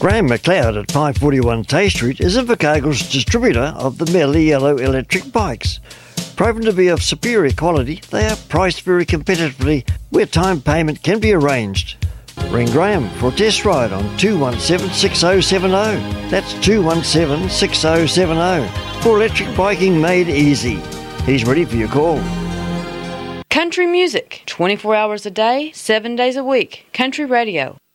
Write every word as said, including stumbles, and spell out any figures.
Graham McLeod at five forty-one Tay Street is Invercargill's distributor of the Medley Yellow electric bikes. Proven to be of superior quality, they are priced very competitively where time payment can be arranged. Ring Graham for a test ride on two one seven, six zero seven zero. That's two one seven, six zero seven zero for electric biking made easy. He's ready for your call. Country music, twenty-four hours a day, seven days a week. Country radio.